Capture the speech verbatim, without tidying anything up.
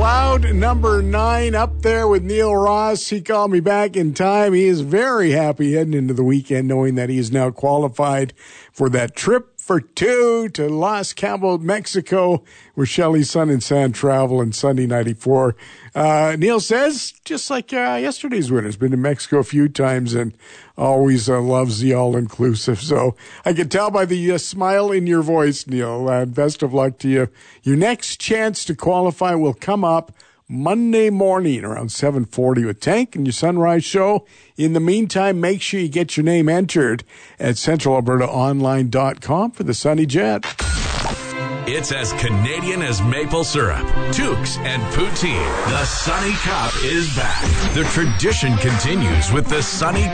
Cloud number nine up there with Neil Ross. He called me back in time. He is very happy heading into the weekend knowing that he is now qualified for that trip for two to Los Cabos, Mexico, where Shelly's Sun and Sand travel on Sunday ninety-four. Uh, Neil says, just like uh, yesterday's winner's been to Mexico a few times and always uh, loves the all-inclusive. So I can tell by the uh, smile in your voice, Neil. Uh, best of luck to you. Your next chance to qualify will come up Monday morning around seven forty with Tank and your Sunrise Show. In the meantime, make sure you get your name entered at central alberta online dot com for the Sunny Jet. It's as Canadian as maple syrup, toques, and poutine. The Sunny Cup is back. The tradition continues with the Sunny